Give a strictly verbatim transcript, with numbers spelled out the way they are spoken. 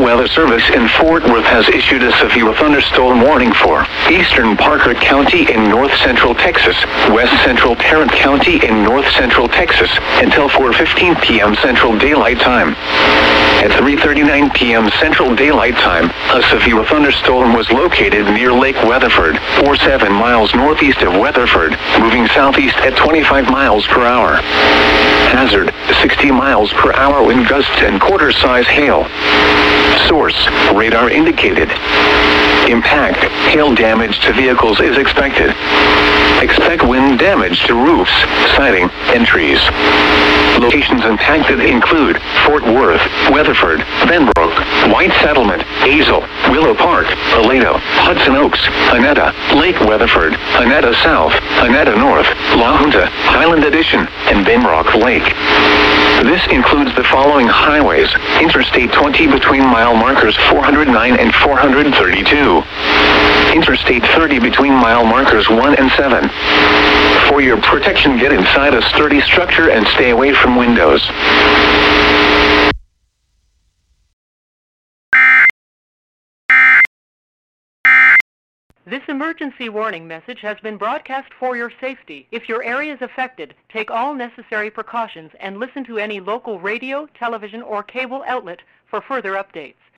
Weather Service in Fort Worth has issued a severe thunderstorm warning for eastern Parker County in north central Texas, west central Tarrant County in north central Texas, until four fifteen p m Central Daylight Time. At three thirty-nine p m Central Daylight Time, a severe thunderstorm was located near Lake Weatherford, forty-seven miles northeast of Weatherford, moving southeast at twenty-five miles per hour. Hazard, sixty miles per hour wind gusts and quarter-size hail. Source, radar indicated. Impact, hail damage to vehicles is expected. Expect wind damage to roofs, siding, and trees. Locations impacted include Fort Worth, Weatherford, Benbrook, White Settlement, Azle, Willow Park, Aledo, Hudson Oaks, Annetta, Lake Weatherford, Annetta South, Annetta North, La Junta, Highland Addition, and Benbrook Lake. This includes the following highways: Interstate twenty between mile markers four hundred nine and four hundred thirty-two. Interstate thirty between mile markers one and seven. For your protection, get inside a sturdy structure and stay away from windows. This emergency warning message has been broadcast for your safety. If your area is affected, take all necessary precautions and listen to any local radio, television, or cable outlet for further updates.